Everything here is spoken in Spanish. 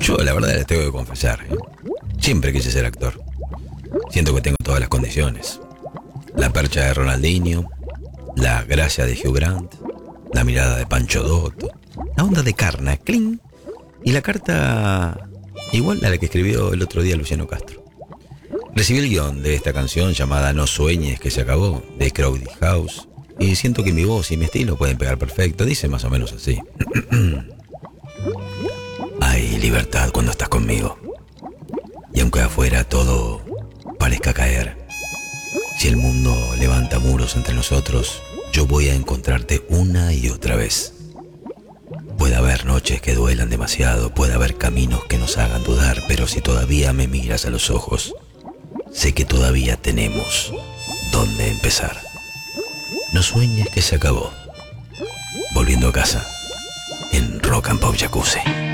Yo la verdad les tengo que confesar, siempre quise ser actor. Siento que tengo todas las condiciones. La percha de Ronaldinho, la gracia de Hugh Grant, la mirada de Pancho Dotto, la onda de Carna, cling, y la carta igual a la que escribió el otro día Luciano Castro. Recibí el guión de esta canción llamada No sueñes que se acabó, de Crowded House, y siento que mi voz y mi estilo pueden pegar perfecto. Dice más o menos así. Hay libertad cuando estás conmigo. Y aunque afuera todo parezca caer, si el mundo levanta muros entre nosotros, yo voy a encontrarte una y otra vez. Puede haber noches que duelan demasiado, puede haber caminos que nos hagan dudar, pero si todavía me miras a los ojos, sé que todavía tenemos dónde empezar. No sueñes que se acabó. Volviendo a casa, en Rock and Pop Jacuzzi.